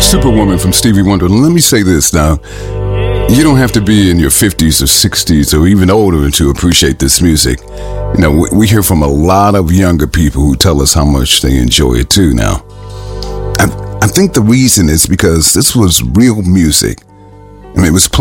Superwoman from Stevie Wonder. Let me say this now. You don't have to be in your 50s or 60s or even older to appreciate this music. You know, we hear from a lot of younger people who tell us how much they enjoy it too now. I think the reason is because this was real music. I mean, it was played